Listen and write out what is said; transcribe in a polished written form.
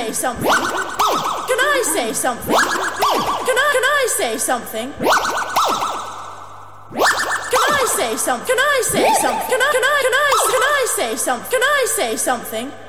say something? Can I say something? Can I say something? Can I say something? Can I say something? Can I say something? Can I say something?